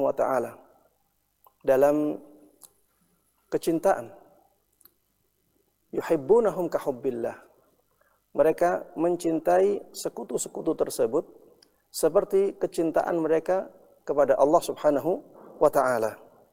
wa ta'ala dalam kecintaan. Yuhibbunahum kahubbillah. Mereka mencintai sekutu-sekutu tersebut seperti kecintaan mereka kepada Allah Subhanahu wa ta'ala.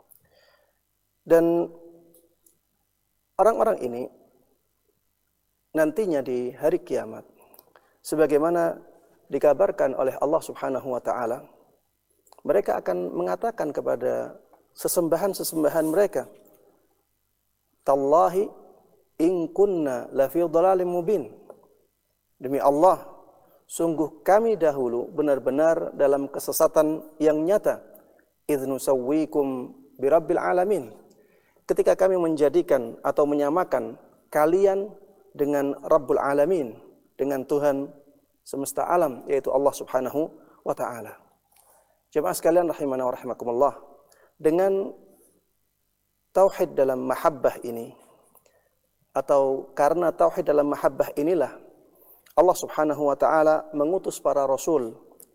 Dan orang-orang ini nantinya di hari kiamat, sebagaimana dikabarkan oleh Allah Subhanahu wa ta'ala, mereka akan mengatakan kepada sesembahan-sesembahan mereka, Tallahi in kunna lafi dhalalim mubin. Demi Allah, sungguh kami dahulu benar-benar dalam kesesatan yang nyata. Idh nusawwikum birabbil alamin. Ketika kami menjadikan atau menyamakan kalian dengan Rabbul Alamin, dengan Tuhan semesta alam, yaitu Allah Subhanahu wa ta'ala. Jemaah sekalian rahimana wa rahimakumullah, dengan tauhid dalam mahabbah ini, atau karena tauhid dalam mahabbah inilah Allah Subhanahu wa ta'ala mengutus para rasul.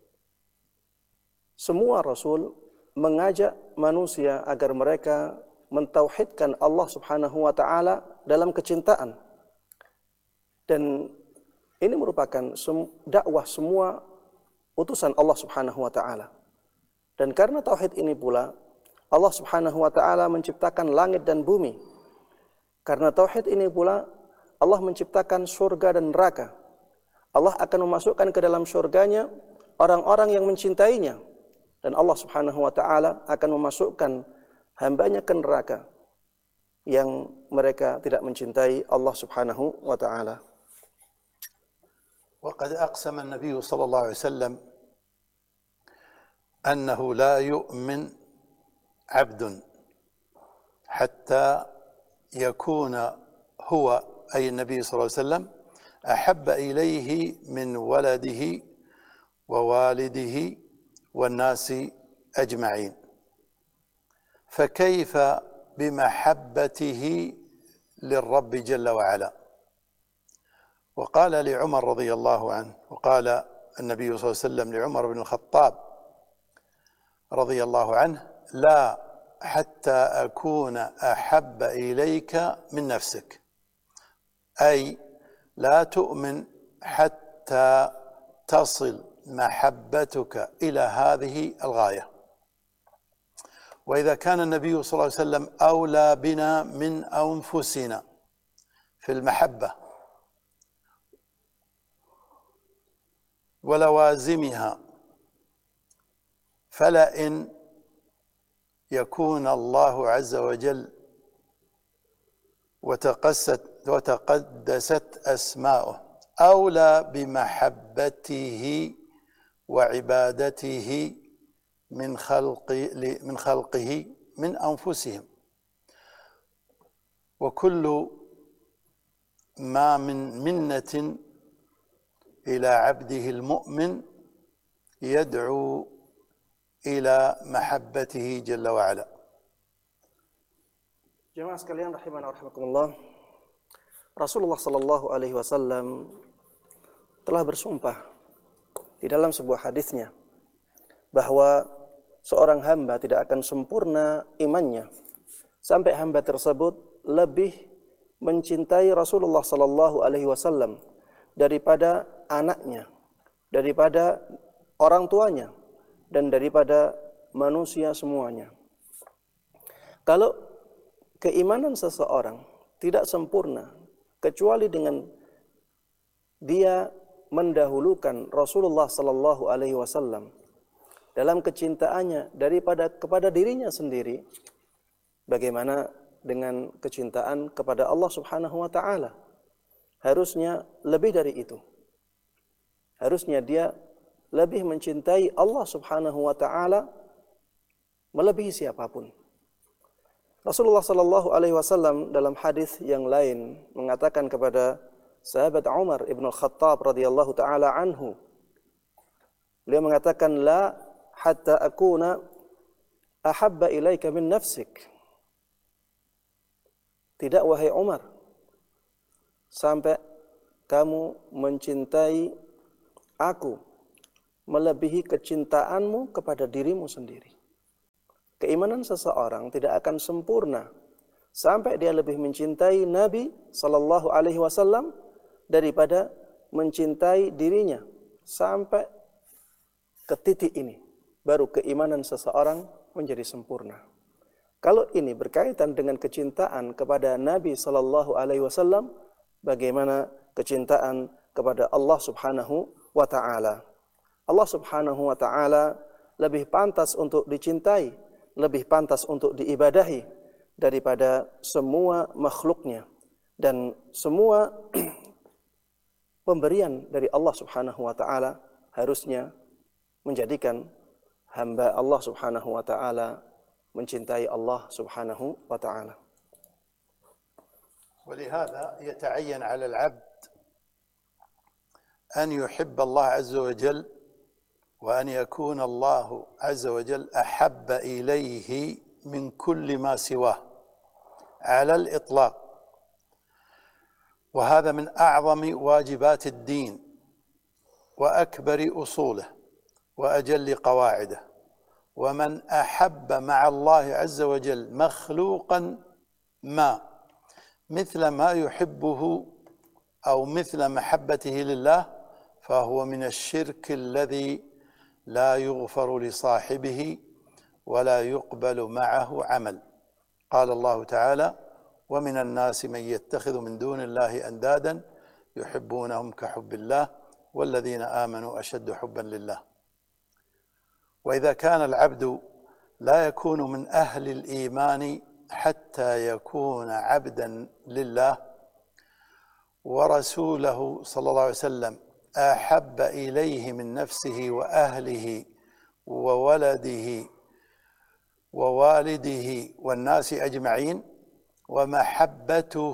Semua rasul mengajak manusia agar mereka mentauhidkan Allah Subhanahu wa ta'ala dalam kecintaan. Dan ini merupakan dakwah semua utusan Allah Subhanahu wa ta'ala. Dan karena tauhid ini pula Allah Subhanahu wa ta'ala menciptakan langit dan bumi. Karena tauhid ini pula Allah menciptakan surga dan neraka. Allah akan memasukkan ke dalam surganya orang-orang yang mencintainya. Dan Allah Subhanahu wa ta'ala akan memasukkan hambanya ke neraka yang mereka tidak mencintai Allah Subhanahu wa ta'ala. وقد أقسم النبي صلى الله عليه وسلم أنه لا يؤمن عبد حتى يكون هو أي النبي صلى الله عليه وسلم أحب إليه من ولده ووالده والناس أجمعين، فكيف بمحبته للرب جل وعلا؟ وقال لعمر رضي الله عنه، وقال النبي صلى الله عليه وسلم لعمر بن الخطاب رضي الله عنه: لا حتى أكون أحب إليك من نفسك، أي لا تؤمن حتى تصل محبتك إلى هذه الغاية. وإذا كان النبي صلى الله عليه وسلم أولى بنا من أنفسنا في المحبة ولوازمها، فلئن يكون الله عز وجل وتقدست أسماؤه أولى بمحبته وعبادته من خلقه من أنفسهم، وكل ما من منة إلى عبده المؤمن يدعو إلى محبته جل وعلا. Jemaah sekalian rahimana wa rahimakumullah, Rasulullah sallallahu alaihi wasallam telah bersumpah di dalam sebuah hadisnya bahwa seorang hamba tidak akan sempurna imannya sampai hamba tersebut lebih mencintai Rasulullah sallallahu alaihi wasallam daripada anaknya, daripada orang tuanya, dan daripada manusia semuanya. Kalau keimanan seseorang tidak sempurna kecuali dengan dia mendahulukan Rasulullah sallallahu alaihi wasallam dalam kecintaannya kepada dirinya sendiri, bagaimana dengan kecintaan kepada Allah Subhanahu wa ta'ala? Harusnya lebih dari itu. Harusnya dia lebih mencintai Allah Subhanahu wa ta'ala melebihi siapapun. Rasulullah sallallahu alaihi wasallam dalam hadis yang lain mengatakan kepada sahabat Umar ibn al-Khattab radhiyallahu taala anhu, beliau mengatakan, la hatta akuna ahabba ilaika min nafsik. Tidak wahai Umar, sampai kamu mencintai aku melebihi kecintaanmu kepada dirimu sendiri. keimanan seseorang tidak akan sempurna sampai dia lebih mencintai Nabi Sallallahu Alaihi Wasallam daripada mencintai dirinya. Sampai ke titik ini, baru keimanan seseorang menjadi sempurna. Kalau ini berkaitan dengan kecintaan kepada Nabi Sallallahu Alaihi Wasallam, bagaimana kecintaan kepada Allah Subhanahu wa Ta'ala? Allah Subhanahu wa Ta'ala lebih pantas untuk dicintai, lebih pantas untuk diibadahi daripada semua makhluknya. Dan semua pemberian dari Allah Subhanahu wa Ta'ala harusnya menjadikan hamba Allah Subhanahu wa Ta'ala mencintai Allah Subhanahu wa Ta'ala. ولهذا يتعين على العبد أن يحب الله عز وجل وأن يكون الله عز وجل أحب إليه من كل ما سواه على الإطلاق، وهذا من أعظم واجبات الدين وأكبر أصوله وأجل قواعده. ومن أحب مع الله عز وجل مخلوقا ما مثل ما يحبه أو مثل محبته لله فهو من الشرك الذي لا يغفر لصاحبه ولا يقبل معه عمل. قال الله تعالى: ومن الناس من يتخذ من دون الله أندادا يحبونهم كحب الله والذين آمنوا أشد حبا لله. وإذا كان العبد لا يكون من أهل الإيمان حتى يكون عبدا لله ورسوله صلى الله عليه وسلم أحب إليه من نفسه وأهله وولده ووالده والناس أجمعين، ومحبته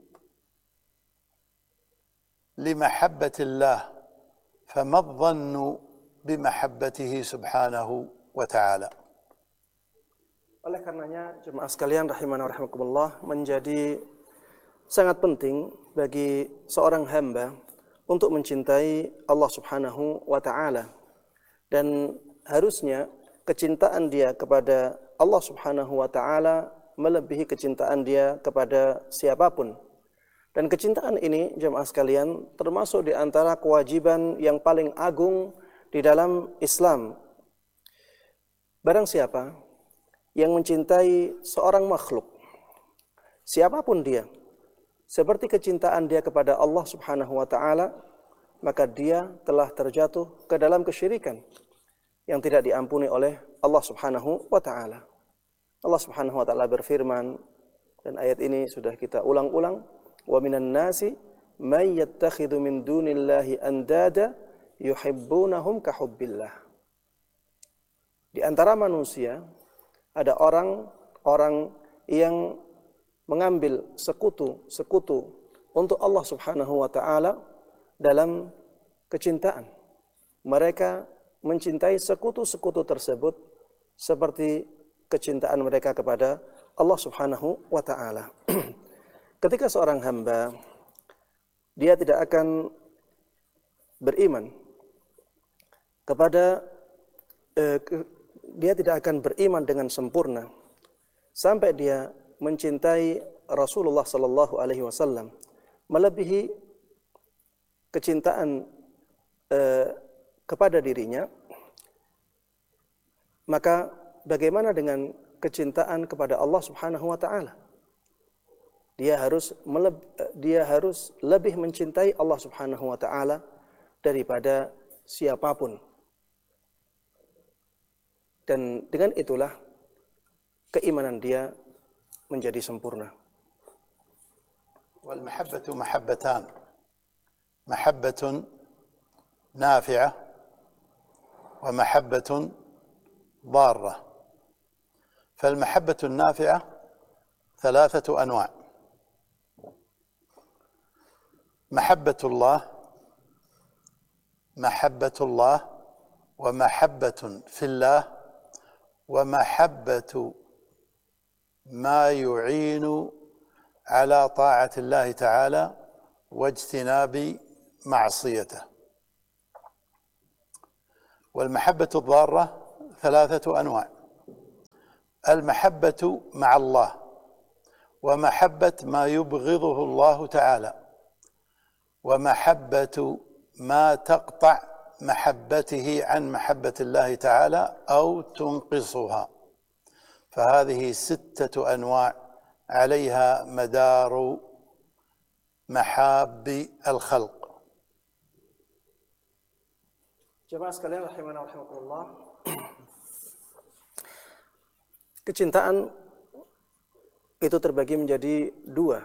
لمحبة الله، فما الظن بمحبته سبحانه وتعالى. Oleh karenanya jemaah sekalian rahimana wa rahimakumullah, menjadi sangat penting bagi seorang hamba untuk mencintai Allah Subhanahu wa Ta'ala, dan harusnya kecintaan dia kepada Allah Subhanahu wa Ta'ala melebihi kecintaan dia kepada siapapun. Dan kecintaan ini jemaah sekalian termasuk di antara kewajiban yang paling agung di dalam Islam. Barang siapa yang mencintai seorang makhluk, siapapun dia, seperti kecintaan dia kepada Allah Subhanahu wa Ta'ala, maka dia telah terjatuh ke dalam kesyirikan yang tidak diampuni oleh Allah Subhanahu wa Ta'ala. Allah Subhanahu wa Ta'ala berfirman, dan ayat ini sudah kita ulang-ulang, wa minan nasi may yattakhidhu min dunillahi andada yuhibbunahum kahubbillah. Di antara manusia ada orang-orang yang mengambil sekutu untuk Allah Subhanahu wa Ta'ala dalam kecintaan. Mereka mencintai sekutu-sekutu tersebut seperti kecintaan mereka kepada Allah Subhanahu wa Ta'ala. Ketika seorang hamba dia tidak akan beriman kepada dia tidak akan beriman dengan sempurna sampai dia mencintai Rasulullah sallallahu alaihi wasallam melebihi kecintaan kepada dirinya, maka bagaimana dengan kecintaan kepada Allah Subhanahu wa Ta'ala? Dia harus lebih mencintai Allah Subhanahu wa Ta'ala daripada siapapun. Dan dengan itulah keimanan dia menjadi sempurna. Wal mahabbatu mahabbatan. Mahabbatun nafi'ah wa mahabbatun dharrah. فالمحبة النافعة ثلاثة أنواع: محبة الله ومحبة في الله ومحبة ما يعين على طاعة الله تعالى واجتناب معصيته. والمحبة الضارة ثلاثة أنواع: المحبة مع الله ومحبة ما يبغضه الله تعالى ومحبة ما تقطع محبته عن محبة الله تعالى أو تنقصها، فهذه 6 أنواع عليها مدار محاب الخلق. Jemaah sekalian rahimana wa rahimakumullah. Kecintaan itu terbagi menjadi 2.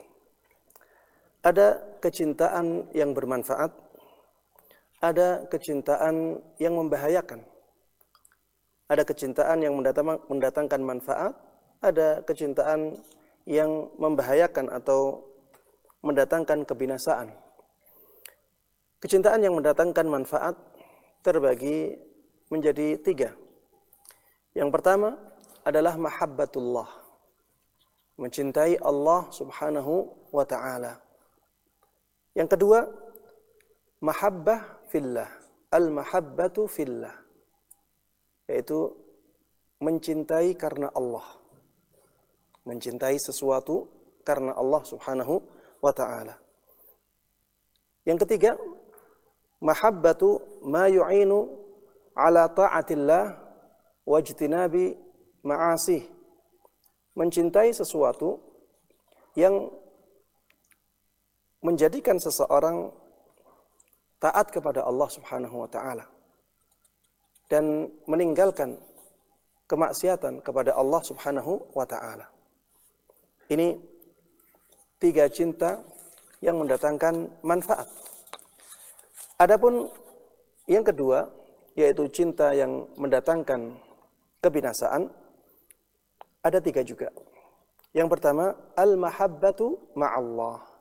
Ada kecintaan yang bermanfaat, ada kecintaan yang membahayakan. Ada kecintaan yang mendatangkan manfaat, ada kecintaan yang membahayakan atau mendatangkan kebinasaan. Kecintaan yang mendatangkan manfaat terbagi menjadi 3. Yang pertama adalah mahabbatullah, mencintai Allah subhanahu wa ta'ala. Yang kedua, mahabbah fillah, al-mahabbatu fillah, yaitu mencintai karena Allah, mencintai sesuatu karena Allah subhanahu wa ta'ala. Yang ketiga, mahabbatu ma yu'inu ala ta'atillah wajtinabi ma'asih, mencintai sesuatu yang menjadikan seseorang taat kepada Allah subhanahu wa ta'ala dan meninggalkan kemaksiatan kepada Allah subhanahu wa ta'ala. Ini 3 cinta yang mendatangkan manfaat. Adapun yang kedua, yaitu cinta yang mendatangkan kebinasaan, ada 3 juga. Yang pertama, al-mahabbatu ma'allah,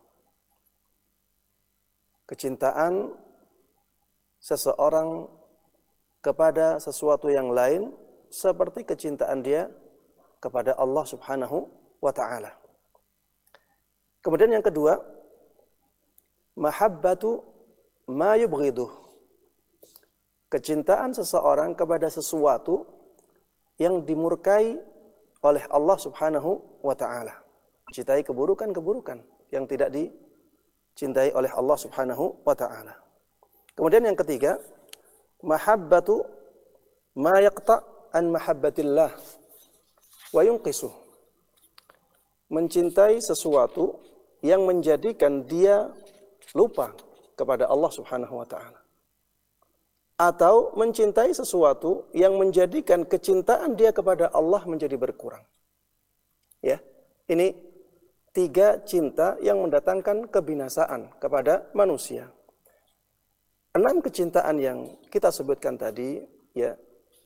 kecintaan seseorang kepada sesuatu yang lain seperti kecintaan dia kepada Allah subhanahu wa ta'ala. Kemudian yang kedua, mahabbatu ma yubghiduh, kecintaan seseorang kepada sesuatu yang dimurkai oleh Allah subhanahu wa ta'ala. Cintai keburukan-keburukan yang tidak dicintai oleh Allah subhanahu wa ta'ala. Kemudian yang ketiga, mahabbatu ma yaqta' an mahabbatillah wa yunqisuh, mencintai sesuatu yang menjadikan dia lupa kepada Allah subhanahu wa ta'ala, atau mencintai sesuatu yang menjadikan kecintaan dia kepada Allah menjadi berkurang. Ya, ini 3 cinta yang mendatangkan kebinasaan kepada manusia. 6 kecintaan yang kita sebutkan tadi, ya,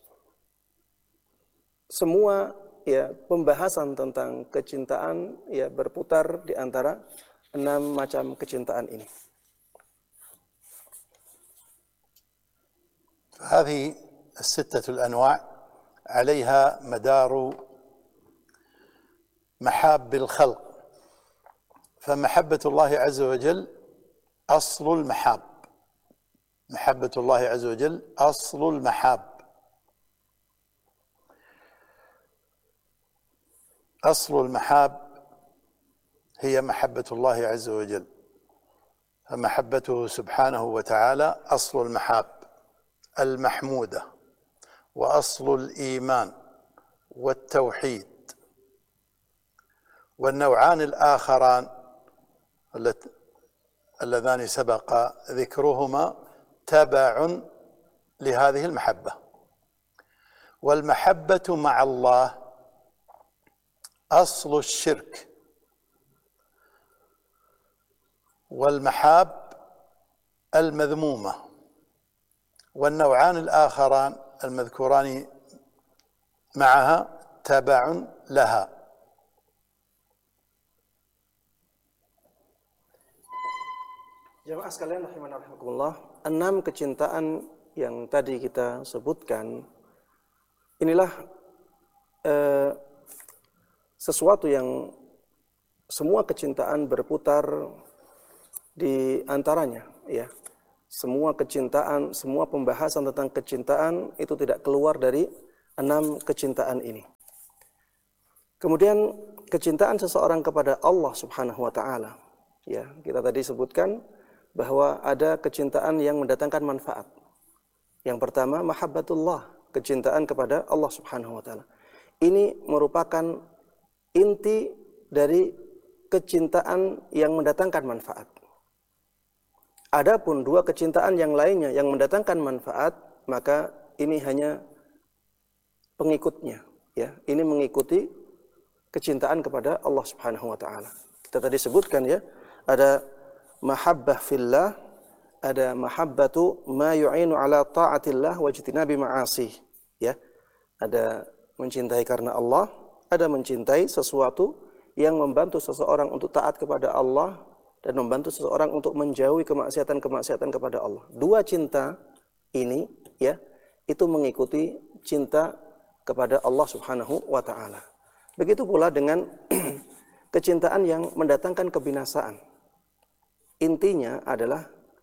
semua ya pembahasan tentang kecintaan ya berputar di antara 6 macam kecintaan ini. هذه 6 الأنواع عليها مدار محاب الخلق، فمحبة الله عز وجل أصل المحاب، محبة الله عز وجل أصل المحاب. أصل المحاب هي محبة الله عز وجل، فمحبته سبحانه وتعالى أصل المحاب المحمودة وأصل الإيمان والتوحيد. والنوعان الآخران اللذان سبق ذكرهما تبع لهذه المحبة. والمحبة مع الله أصل الشرك، والمحاب المذمومة، والنوعان الآخران المذكوران معها تبع لها. Jemaah sekalian rahimana rahimakumullah, 6 kecintaan yang tadi kita sebutkan inilah sesuatu yang semua kecintaan berputar di antaranya, ya. Semua kecintaan, semua pembahasan tentang kecintaan itu tidak keluar dari 6 kecintaan ini. Kemudian kecintaan seseorang kepada Allah Subhanahu wa taala. Ya, kita tadi sebutkan bahwa ada kecintaan yang mendatangkan manfaat. Yang pertama, mahabbatullah, kecintaan kepada Allah Subhanahu wa taala. Ini merupakan inti dari kecintaan yang mendatangkan manfaat. Adapun dua kecintaan yang lainnya yang mendatangkan manfaat, maka ini hanya pengikutnya, ya. Ini mengikuti kecintaan kepada Allah Subhanahu wa taala. Kita tadi sebutkan, ya, ada mahabbah fillah, ada mahabbatu ma yu'inu ala ta'atillah wa ijtinabi ma'asih, ya. Ada mencintai karena Allah, ada mencintai sesuatu yang membantu seseorang untuk taat kepada Allah dan membantu seseorang untuk menjauhi kemaksiatan-kemaksiatan kepada Allah. Dua cinta ini, ya, itu mengikuti cinta kepada Allah Subhanahu wa taala. Begitu pula dengan kecintaan yang mendatangkan kebinasaan. Intinya adalah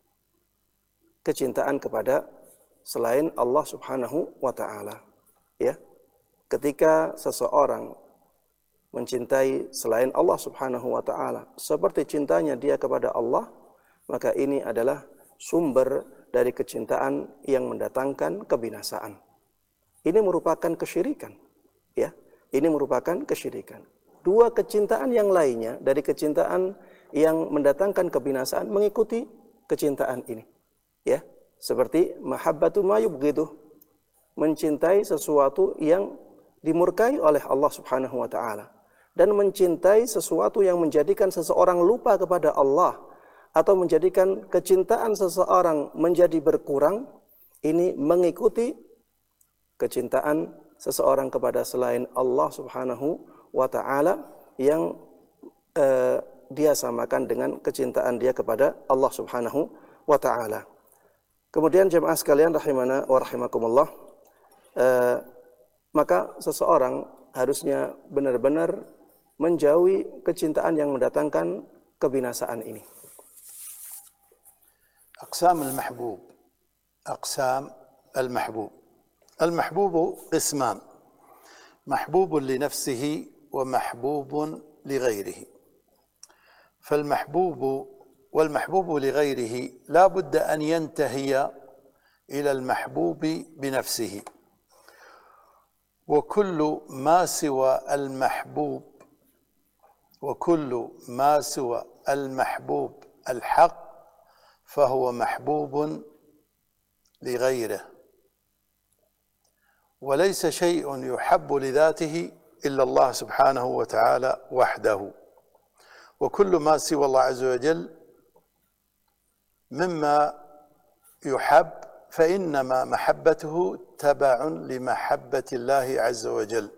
kecintaan kepada selain Allah Subhanahu wa taala, ya. Ketika seseorang mencintai selain Allah Subhanahu wa taala seperti cintanya dia kepada Allah, maka ini adalah sumber dari kecintaan yang mendatangkan kebinasaan. Ini merupakan kesyirikan, ya. Ini merupakan kesyirikan. Dua kecintaan yang lainnya dari kecintaan yang mendatangkan kebinasaan mengikuti kecintaan ini, ya. Seperti mahabbatu ma yubghidu, mencintai sesuatu yang dimurkai oleh Allah Subhanahu wa taala, dan mencintai sesuatu yang menjadikan seseorang lupa kepada Allah atau menjadikan kecintaan seseorang menjadi berkurang, ini mengikuti kecintaan seseorang kepada selain Allah Subhanahu wa taala yang dia samakan dengan kecintaan dia kepada Allah Subhanahu wa taala. Kemudian jemaah sekalian rahimana wa rahimakumullah, maka seseorang harusnya benar-benar menjauhi kecintaan yang mendatangkan kebinasaan ini. أقسام المحبوب. أقسام المحبوب. المحبوب قسمان: محبوب لنفسه ومحبوب لغيره. والمحبوب لغيره لا بد أن ينتهي إلى المحبوب بنفسه، وكل ما سوى المحبوب الحق فهو محبوب لغيره، وليس شيء يحب لذاته إلا الله سبحانه وتعالى وحده، وكل ما سوى الله عز وجل مما يحب فإنما محبته تبع لمحبة الله عز وجل،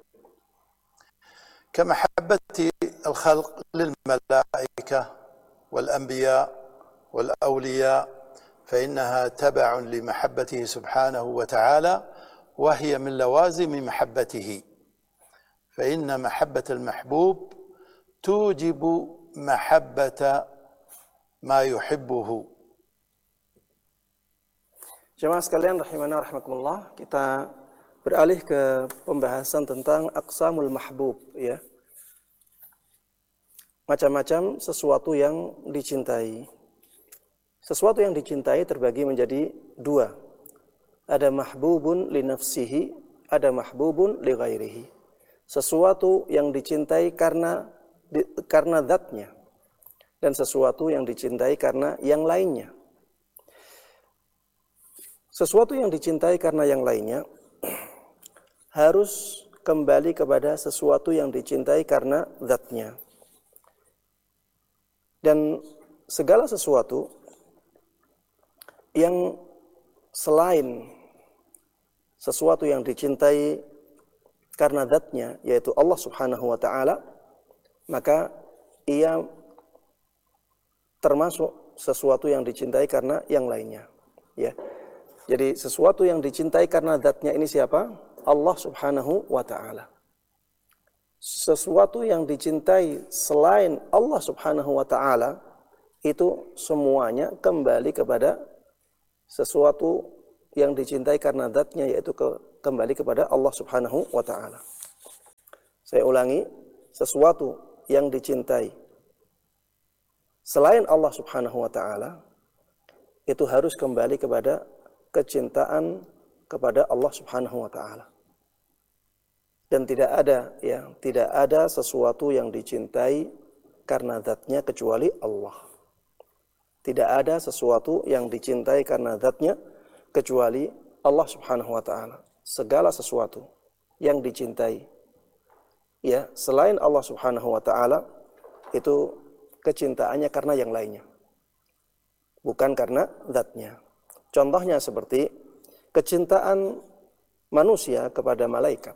كمحبة الخلق للملائكة والأنبياء والأولياء، فإنها تبع لمحبته سبحانه وتعالى، وهي من لوازم محبته، فإن محبة المحبوب توجب محبة ما يحبه. Jemaah sekalian rahimana rahimakumullah, kita beralih ke pembahasan tentang aqsamul mahbub, ya. Macam-macam sesuatu yang dicintai. Sesuatu yang dicintai terbagi menjadi dua. Ada mahbubun li nafsihi, ada mahbubun li ghairihi. Sesuatu yang dicintai karena zatnya, dan sesuatu yang dicintai karena yang lainnya. Sesuatu yang dicintai karena yang lainnya harus kembali kepada sesuatu yang dicintai karena zatnya. Dan segala sesuatu yang selain sesuatu yang dicintai karena zatnya, yaitu Allah Subhanahu wa ta'ala, maka ia termasuk sesuatu yang dicintai karena yang lainnya, ya. Jadi sesuatu yang dicintai karena zatnya ini siapa? Allah Subhanahu wa ta'ala. Sesuatu yang dicintai selain Allah Subhanahu wa ta'ala itu semuanya kembali kepada sesuatu yang dicintai karena zatnya, yaitu kembali kepada Allah Subhanahu wa ta'ala. Saya ulangi, sesuatu yang dicintai selain Allah Subhanahu wa taala, itu harus kembali kepada kecintaan kepada Allah Subhanahu wa taala. Dan tidak ada sesuatu yang dicintai karena zatnya kecuali Allah. Tidak ada sesuatu yang dicintai karena zatnya kecuali Allah Subhanahu wa taala. Segala sesuatu yang dicintai selain Allah Subhanahu wa taala itu kecintaannya karena yang lainnya, bukan karena zatnya. Contohnya seperti kecintaan manusia kepada malaikat.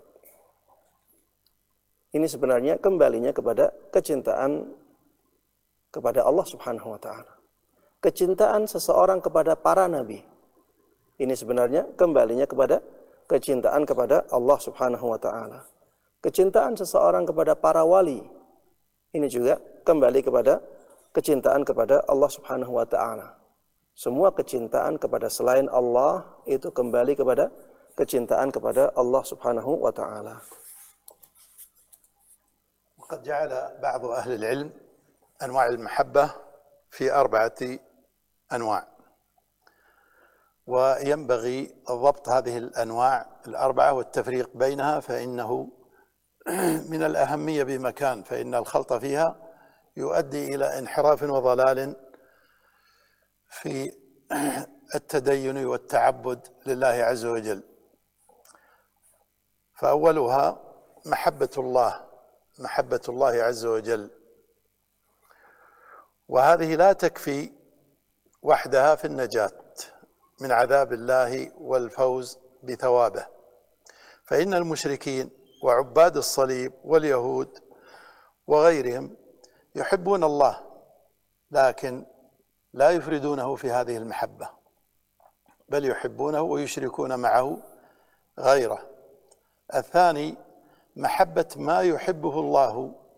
Ini sebenarnya kembalinya kepada kecintaan kepada Allah Subhanahu wa taala. Kecintaan seseorang kepada para nabi. Ini sebenarnya kembalinya kepada kecintaan kepada Allah Subhanahu wa taala. Kecintaan seseorang kepada para wali. Ini juga kembali kepada kecintaan kepada Allah Subhanahu wa taala. Semua kecintaan kepada selain Allah itu kembali kepada kecintaan kepada Allah Subhanahu wa taala. وقد جعل بعض أهل العلم أنواع المحبة في 4 أنواع، وينبغي ضبط هذه الأنواع 4 والتفريق بينها، فإنه من الأهمية بمكان، فإن الخلط فيها يؤدي إلى انحراف وضلال في التدين والتعبد لله عز وجل. فأولها محبة الله عز وجل، وهذه لا تكفي وحدها في النجاة من عذاب الله والفوز بثوابه، فإن المشركين وعباد الصليب واليهود وغيرهم يحبون الله لكن لا يفردونه في هذه المحبة، بل يحبونه ويشركون معه غيره. الثاني محبة ما يحبه الله،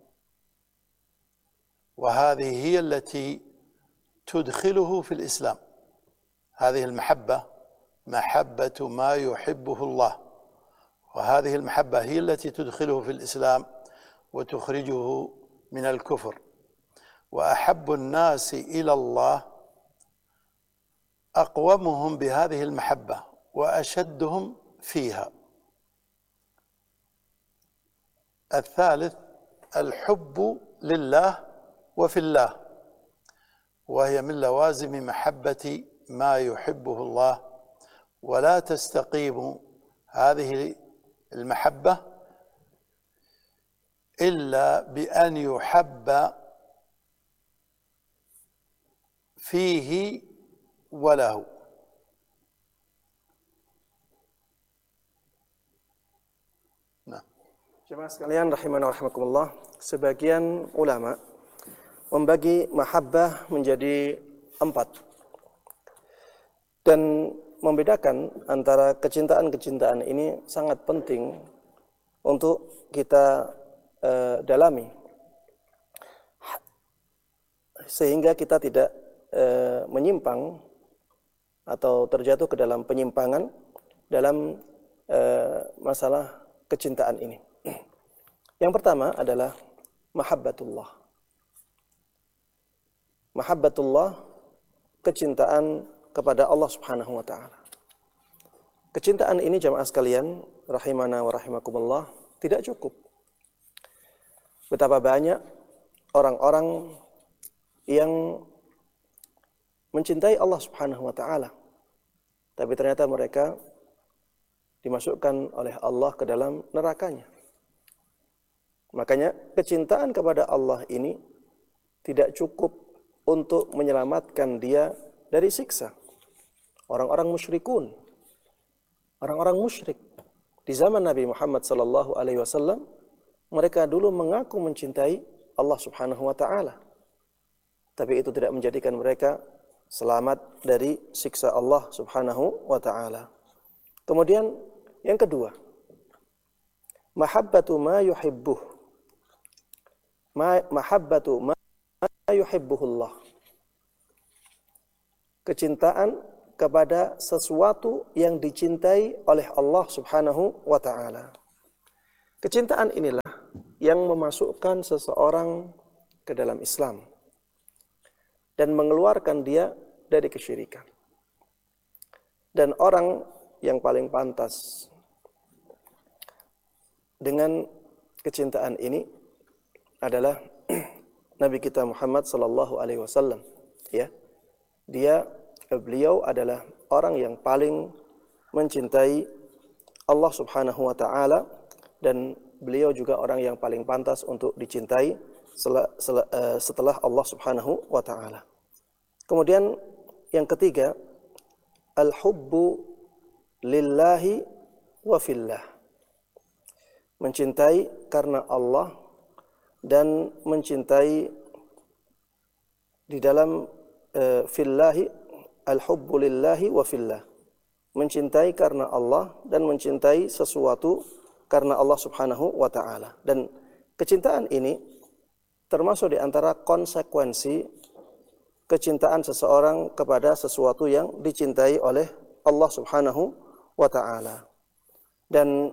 وهذه هي التي تدخله في الإسلام. هذه المحبة محبة ما يحبه الله، وهذه المحبة هي التي تدخله في الإسلام وتخرجه من الكفر. وأحب الناس إلى الله أقومهم بهذه المحبة وأشدهم فيها. الثالث الحب لله وفي الله، وهي من لوازم محبة ما يحبه الله، ولا تستقيم هذه المحبة إلا بأن يحب فيه وله. Jemaah sekalian rahimana wa rahimakumullah, sebagian ulama membagi mahabbah menjadi 4 dan membedakan antara kecintaan-kecintaan ini sangat penting untuk kita dalami sehingga kita tidak menyimpang atau terjatuh ke dalam penyimpangan dalam masalah kecintaan ini. Yang pertama adalah mahabbatullah. Mahabbatullah, kecintaan kepada Allah Subhanahu wa taala. Kecintaan ini jamaah sekalian rahimana wa rahimakumullah tidak cukup. Betapa banyak orang-orang yang mencintai Allah Subhanahu wa taala, tapi ternyata mereka dimasukkan oleh Allah ke dalam nerakanya. Makanya kecintaan kepada Allah ini tidak cukup untuk menyelamatkan dia dari siksa. Orang-orang musyrikun, orang-orang musyrik di zaman Nabi Muhammad sallallahu alaihi wasallam, mereka dulu mengaku mencintai Allah Subhanahu wa taala. Tapi itu tidak menjadikan mereka selamat dari siksa Allah Subhanahu wa taala. Kemudian yang kedua, mahabbatu ma yuhibbuh. Mahabbatu ma yuhibbuhullah. Kecintaan kepada sesuatu yang dicintai oleh Allah Subhanahu wa taala. Kecintaan inilah yang memasukkan seseorang ke dalam Islam dan mengeluarkan dia dari kesyirikan. Dan orang yang paling pantas dengan kecintaan ini adalah Nabi kita Muhammad sallallahu alaihi wasallam, ya. Beliau adalah orang yang paling mencintai Allah Subhanahu wa taala, dan beliau juga orang yang paling pantas untuk dicintai setelah Allah Subhanahu wa taala. Kemudian yang ketiga, al-hubbu lillahi wa fillah. Mencintai karena Allah dan mencintai di dalam fillahi, al-hubbu lillahi wa fillah. Mencintai karena Allah dan mencintai sesuatu karena Allah Subhanahu wa taala. Dan kecintaan ini termasuk di antara konsekuensi kecintaan seseorang kepada sesuatu yang dicintai oleh Allah Subhanahu wa taala. Dan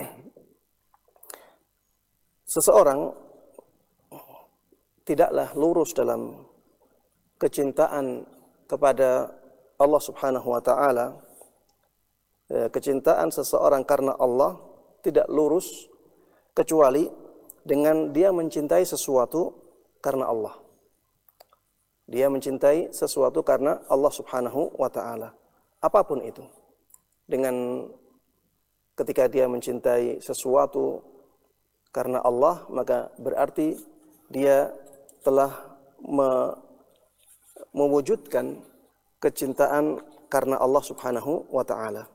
seseorang tidaklah lurus dalam kecintaan kepada Allah Subhanahu wa taala. Kecintaan seseorang karena Allah tidak lurus kecuali dengan dia mencintai sesuatu karena Allah. Dia mencintai sesuatu karena Allah Subhanahu wa taala. Apapun itu. Dengan ketika dia mencintai sesuatu karena Allah, maka berarti dia telah mewujudkan kecintaan karena Allah Subhanahu wa taala.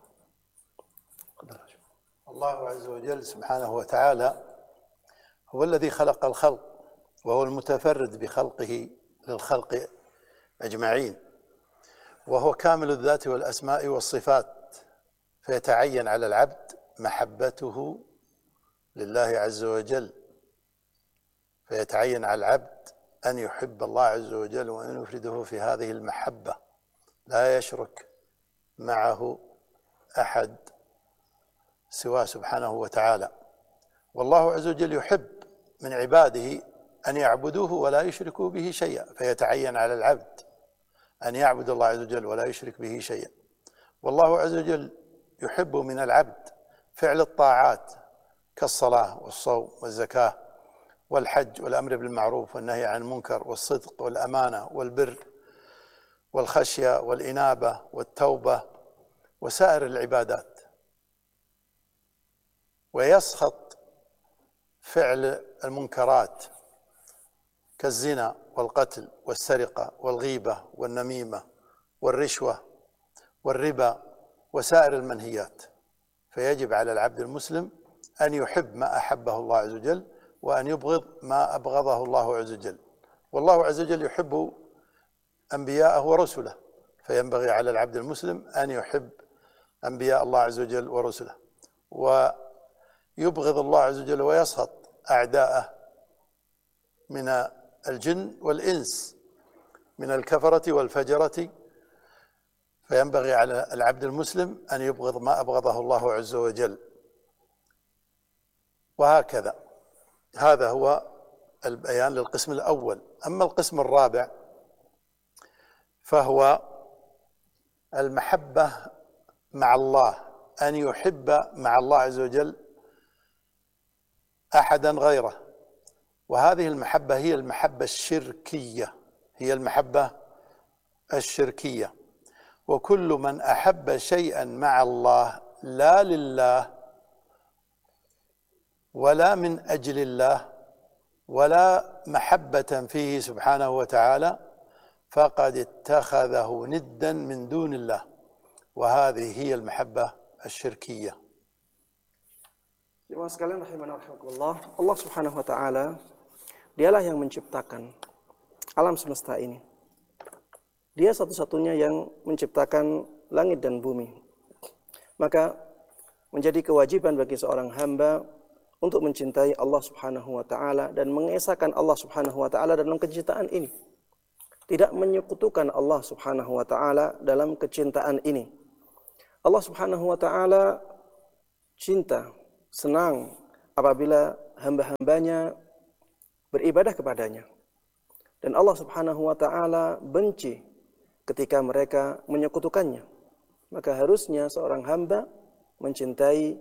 الله عز وجل سبحانه وتعالى هو الذي خلق الخلق، وهو المتفرد بخلقه للخلق أجمعين، وهو كامل الذات والأسماء والصفات، فيتعين على العبد محبته لله عز وجل، فيتعين على العبد أن يحب الله عز وجل وأن يفرده في هذه المحبة، لا يشرك معه أحد سواه سبحانه وتعالى. والله عز وجل يحب من عباده أن يعبدوه ولا يشركوا به شيئا، فيتعين على العبد أن يعبد الله عز وجل ولا يشرك به شيئا. والله عز وجل يحب من العبد فعل الطاعات كالصلاة والصوم والزكاة والحج والأمر بالمعروف والنهي عن المنكر والصدق والأمانة والبر والخشية والإنابة والتوبة وسائر العبادات. ويسخط فعل المنكرات كالزنا والقتل والسرقة والغيبة والنميمة والرشوة والربا وسائر المنهيات. فيجب على العبد المسلم أن يحب ما أحبه الله عز وجل وأن يبغض ما أبغضه الله عز وجل. والله عز وجل يحب أنبياءه ورسله، فينبغي على العبد المسلم أن يحب أنبياء الله عز وجل ورسله، ويبغض الله عز وجل ويسخط أعداءه من الجن والإنس من الكفرة والفجرة. فينبغي على العبد المسلم أن يبغض ما أبغضه الله عز وجل. وهكذا، هذا هو البيان للقسم الأول. أما القسم الرابع فهو المحبة مع الله، أن يحب مع الله عز وجل أحدا غيره، وهذه المحبة هي المحبة الشركية، هي المحبة الشركية. وكل من أحب شيئا مع الله لا لله ولا من أجل الله ولا محبة فيه سبحانه وتعالى فقد اتخذه ندا من دون الله، وهذه هي المحبة الشركية. Jemaah sekalian rahimana rahimakumullah, Allah Subhanahu wa taala dialah yang menciptakan alam semesta ini. Dia satu-satunya yang menciptakan langit dan bumi. Maka menjadi kewajiban bagi seorang hamba untuk mencintai Allah Subhanahu wa taala dan mengesahkan Allah Subhanahu wa taala dalam kecintaan ini. Tidak menyekutukan Allah Subhanahu wa taala dalam kecintaan ini. Allah Subhanahu wa taala cinta, senang apabila hamba-hambanya beribadah kepadanya. Dan Allah Subhanahu wa taala benci ketika mereka menyekutukannya. Maka harusnya seorang hamba mencintai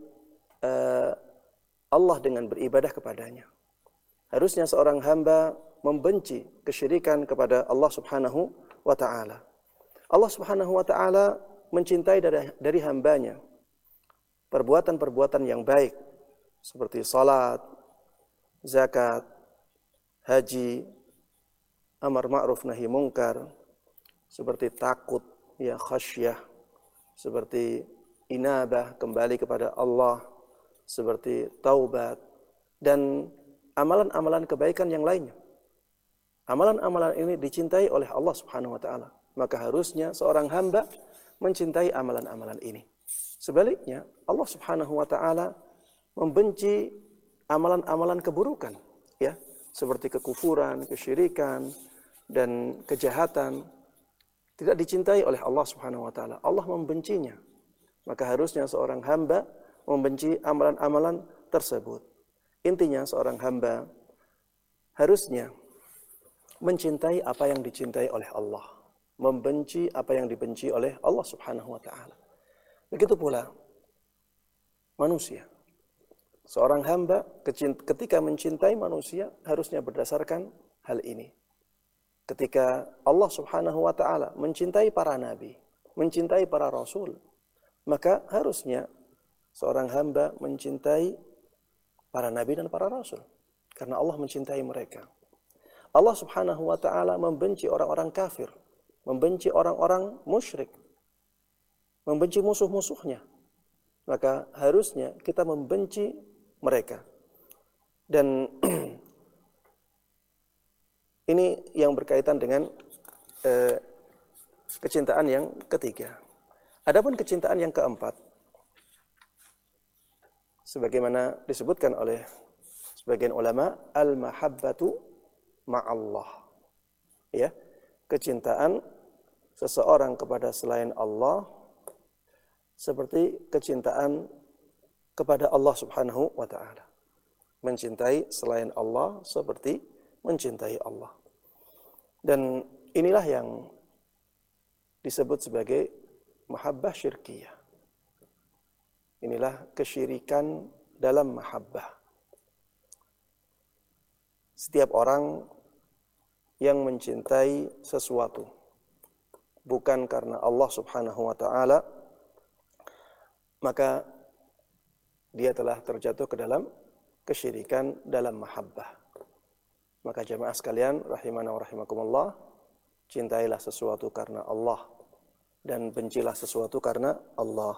Allah dengan beribadah kepadanya. Harusnya seorang hamba membenci kesyirikan kepada Allah Subhanahu wa taala. Allah Subhanahu wa taala mencintai dari hambanya perbuatan-perbuatan yang baik seperti salat, zakat, haji, amar ma'ruf nahi mungkar, seperti takut, ya khasyah, seperti inabah, kembali kepada Allah, seperti taubat, dan amalan-amalan kebaikan yang lainnya. Amalan-amalan ini dicintai oleh Allah Subhanahu wa taala. Maka harusnya seorang hamba mencintai amalan-amalan ini. Sebaliknya, Allah Subhanahu wa taala membenci amalan-amalan keburukan, ya, seperti kekufuran, kesyirikan, dan kejahatan tidak dicintai oleh Allah Subhanahu wa taala. Allah membencinya. Maka harusnya seorang hamba membenci amalan-amalan tersebut. Intinya seorang hamba harusnya mencintai apa yang dicintai oleh Allah, membenci apa yang dibenci oleh Allah Subhanahu wa taala. Begitu pula manusia. Seorang hamba ketika mencintai manusia harusnya berdasarkan hal ini. Ketika Allah Subhanahu wa taala mencintai para nabi, mencintai para rasul, maka harusnya seorang hamba mencintai para nabi dan para rasul karena Allah mencintai mereka. Allah Subhanahu wa taala membenci orang-orang kafir, membenci orang-orang musyrik, membenci musuh-musuhnya. Maka harusnya kita membenci mereka. Dan ini yang berkaitan dengan kecintaan yang ketiga. Adapun kecintaan yang keempat, sebagaimana disebutkan oleh sebagian ulama, al-mahabbatu ma'allah. Ya, kecintaan seseorang kepada selain Allah seperti kecintaan kepada Allah Subhanahu wa taala. Mencintai selain Allah seperti mencintai Allah. Dan inilah yang disebut sebagai mahabbah syirkiyah. Inilah kesyirikan dalam mahabbah. Setiap orang yang mencintai sesuatu bukan karena Allah Subhanahu wa taala, maka dia telah terjatuh ke dalam kesyirikan dalam mahabbah. Maka jemaah sekalian rahimana wa rahimakumullah, cintailah sesuatu karena Allah dan bencilah sesuatu karena Allah.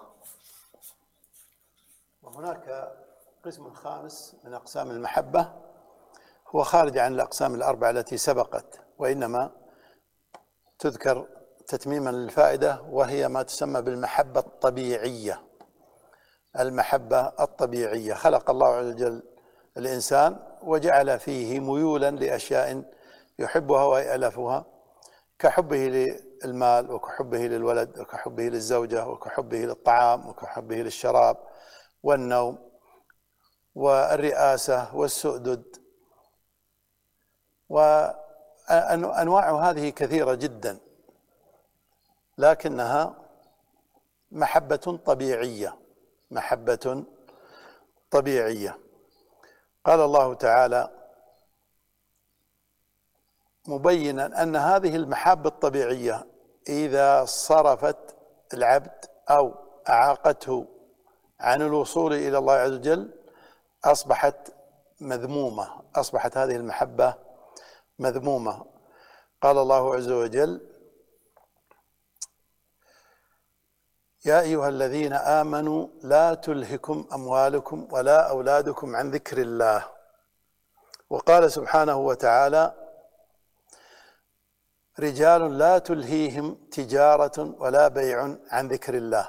وهناك قسم خامس من أقسام المحبة هو خارج عن الأقسام الأربعة التي سبقت، وإنما تذكر تتميما للفائدة، وهي ما تسمى بالمحبة الطبيعية. المحبة الطبيعية، خلق الله عز وجل الإنسان وجعل فيه ميولا لأشياء يحبها ويألفها، كحبه للمال، وكحبه للولد، وكحبه للزوجة، وكحبه للطعام، وكحبه للشراب والنوم والرئاسة والسؤدد، وأنواع هذه كثيرة جدا، لكنها محبة طبيعية، محبة طبيعية. قال الله تعالى مبينا أن هذه المحبة الطبيعية إذا صرفت العبد أو أعاقته عن الوصول إلى الله عز وجل أصبحت مذمومة، أصبحت هذه المحبة مذمومة. قال الله عز وجل يا أيها الذين آمنوا لا تلهكم أموالكم ولا أولادكم عن ذكر الله. وقال سبحانه وتعالى رجال لا تلهيهم تجارة ولا بيع عن ذكر الله.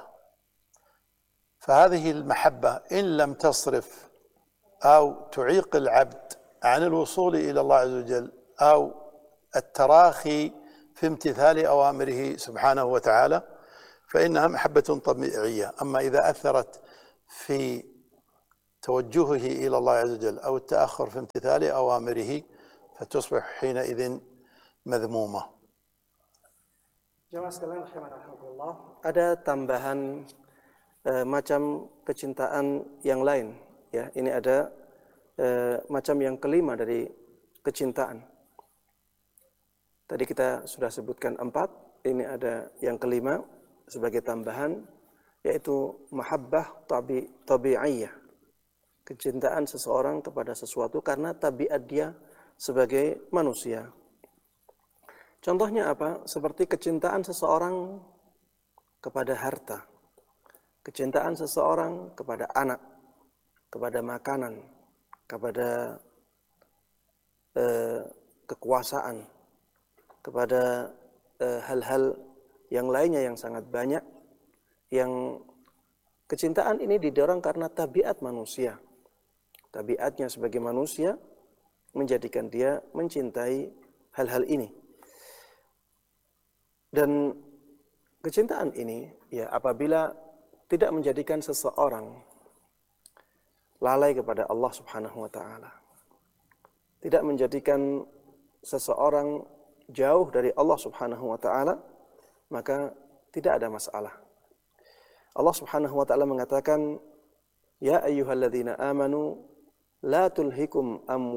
فهذه المحبة إن لم تصرف أو تعيق العبد عن الوصول إلى الله عز وجل أو التراخي في امتثال أوامره سبحانه وتعالى فإنها محبة طبيعية. أما إذا أثرت في توجهه إلى الله عز وجل أو التأخر في امتثال أوامره فتصبح حينئذ مذمومة. Jemaah sekalian rahimakumullah, ada tambahan macam kecintaan yang lain, ya. Ini ada macam yang kelima dari kecintaan. Tadi kita sudah sebutkan 4, ini ada yang kelima sebagai tambahan, yaitu mahabbah tabi'iyah. Kecintaan seseorang kepada sesuatu karena tabiat dia sebagai manusia. Contohnya apa? Seperti kecintaan seseorang kepada harta, kecintaan seseorang kepada anak, kepada makanan, kepada kekuasaan, kepada hal-hal yang lainnya yang sangat banyak, yang kecintaan ini didorong karena tabiat manusia. Tabiatnya sebagai manusia menjadikan dia mencintai hal-hal ini. Dan kecintaan ini, ya, apabila tidak menjadikan seseorang lalai kepada Allah Subhanahu wa taala, tidak menjadikan seseorang jauh dari Allah Subhanahu wa taala, maka tidak ada masalah. Allah Subhanahu wa taala mengatakan, "Ya ayyuhalladzina amanu la tulhikum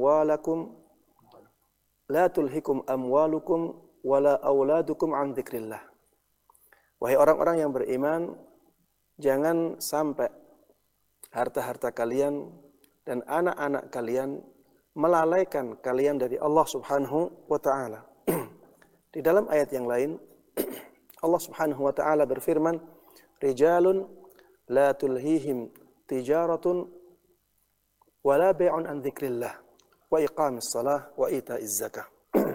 amwalukum wala auladukum an dzikrillah." Wahai orang-orang yang beriman, jangan sampai harta-harta kalian dan anak-anak kalian melalaikan kalian dari Allah Subhanahu wa taala. Di dalam ayat yang lain Allah Subhanahu wa taala berfirman, "Rijalun la tulhihim tijaratun wala bai'un an dzikrillah wa iqamis shalah wa ita'iz zakah."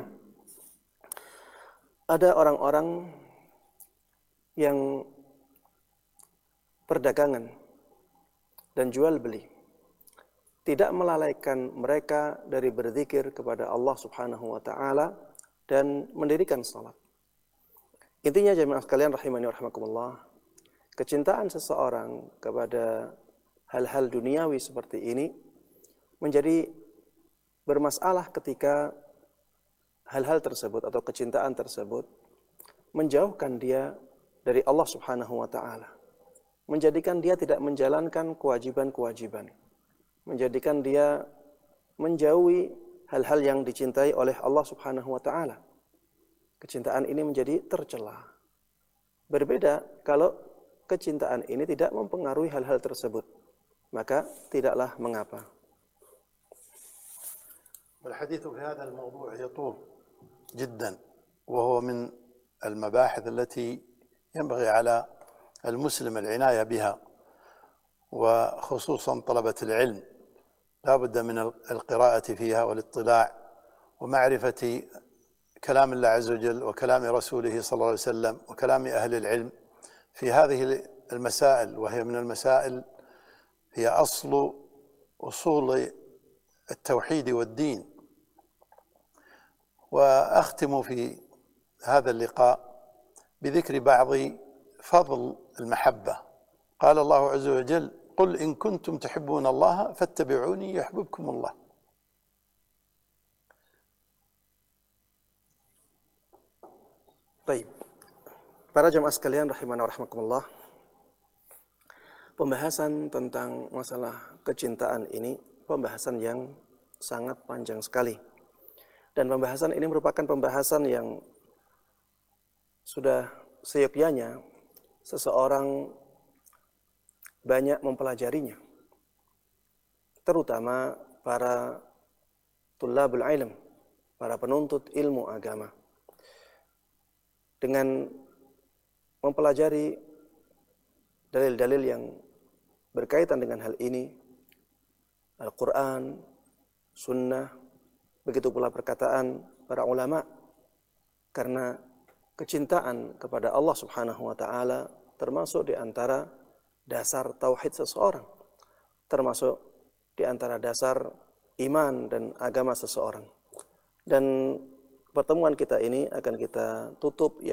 Ada orang-orang yang perdagangan dan jual beli tidak melalaikan mereka dari berzikir kepada Allah Subhanahu wa taala dan mendirikan salat. Intinya jemaah sekalian rahimani wa rahimakumullah, kecintaan seseorang kepada hal-hal duniawi seperti ini menjadi bermasalah ketika hal-hal tersebut atau kecintaan tersebut menjauhkan dia dari Allah Subhanahu wa taala, menjadikan dia tidak menjalankan kewajiban-kewajiban, menjadikan dia menjauhi hal-hal yang dicintai oleh Allah Subhanahu wa taala. Kecintaan ini menjadi tercela. Berbeda kalau kecintaan ini tidak mempengaruhi hal-hal tersebut, maka tidaklah mengapa. والحديث في هذا الموضوع يطول جدا، وهو من المباحث التي ينبغي على المسلم العناية بها، وخصوصا طلبة العلم لا بد من القراءة فيها والاطلاع ومعرفة كلام الله عز وجل وكلام رسوله صلى الله عليه وسلم وكلام أهل العلم في هذه المسائل، وهي من المسائل هي أصول التوحيد والدين. وأختم في هذا اللقاء بذكر بعض فضل المحبة. قال الله عز وجل: قل إن كنتم تحبون الله فاتبعوني يحببكم الله. Baik. Para jemaah sekalian rahimana wa rahmakumullah, pembahasan tentang masalah kecintaan ini pembahasan yang sangat panjang sekali. Dan pembahasan ini merupakan pembahasan yang sudah seyogyanya seseorang banyak mempelajarinya, terutama para tullabul ilm, para penuntut ilmu agama. Dengan mempelajari dalil-dalil yang berkaitan dengan hal ini, Al-Quran, Sunnah, begitu pula perkataan para ulama, karena kecintaan kepada Allah Subhanahu wa taala termasuk di antara dasar tauhid seseorang, termasuk di antara dasar iman dan agama seseorang. Dan pertemuan kita ini akan kita tutup